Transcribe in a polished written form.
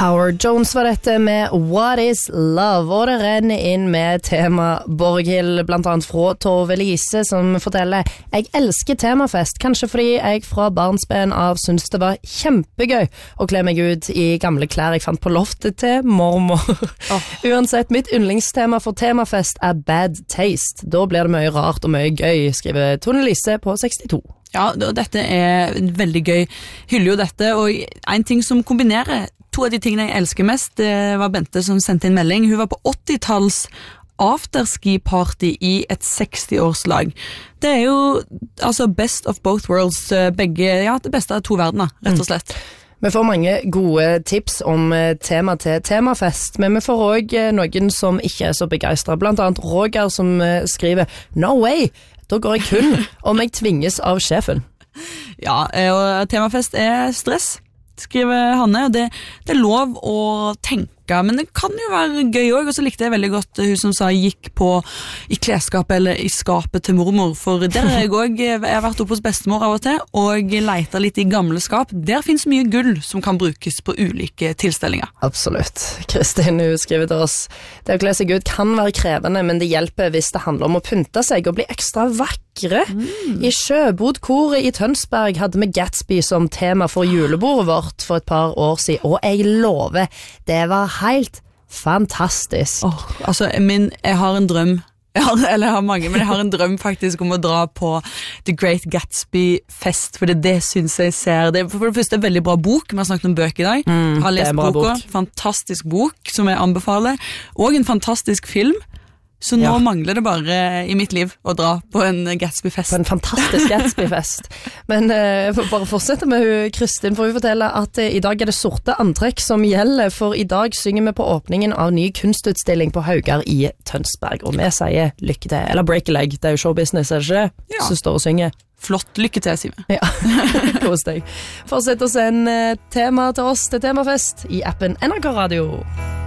Howard Jones var dette med What is Love, og det renner inn med tema Borghild, blant annet fra Tove Lise, som forteller Jeg elsker temafest, kanskje fordi jeg fra barnsben av synes det var kjempegøy å kle meg ut i gamle klær jeg fant på loftet til mormor. Uansett, mitt yndlingstema for temafest bad taste. Da blir det mye rart og mye gøy, skriver Tone Lise på 62. Ja, dette veldig gøy. Hyller jo dette, og en ting som kombinerer to av de tingene jeg elsker mest, det var Bente som sendte inn melding. Hun var på 80-talls afterski-party i et 60-årslag. Det jo altså best of both worlds, begge, ja, det beste av to verdener, rett og slett. Vi får mange gode tips om tema til temafest, men vi får også noen som ikke så begeistret. Blant annet Roger som skriver No way, da går jeg kun om jeg tvinges av sjefen. Ja, og temafest stress, skriver Hanne, og det lov å tenke, men det kan jo være gøy også, og så likte jeg veldig godt hun som sa gikk på i klesskapet eller i skapet til mormor, for der jeg har vært oppe hos bestemor av og til, og leter litt i gamle skap. Der finnes mye gull som kan brukes på ulike tilstelninger. Absolutt. Kristin, hun skriver til oss, det å kle seg ut kan være krevende, men det hjelper hvis det handler om å pynte seg og bli ekstra vakker. I Sjøbodkoret i Tønsberg hadde vi Gatsby som tema for julebordet vårt for et par år siden, og jeg lover, det var helt fantastisk. Altså, jeg har en drøm, jeg har mange, men jeg har en drøm faktisk om å dra på The Great Gatsby-fest, for det synes jeg ser, for det første veldig bra bok, vi har snakket om bøker i dag, har lest boka, fantastisk bok som jeg anbefaler, og en fantastisk film. Så nå mangler det bare i mitt liv å dra på en Gatsby-fest. På en fantastisk Gatsby-fest. Men jeg får bare fortsette med Kristin, for hun forteller at i dag det sorte antrekk som gjelder, for i dag synger vi på åpningen av ny kunstutstilling på Haugar i Tønsberg, og vi sier lykke til, eller break a leg, det jo showbusiness, det ikke? Ja. Så står og synger. Flott, lykke til, Sive. Ja, kos deg. Fortsett å sende tema til oss til temafest i appen NRK Radio.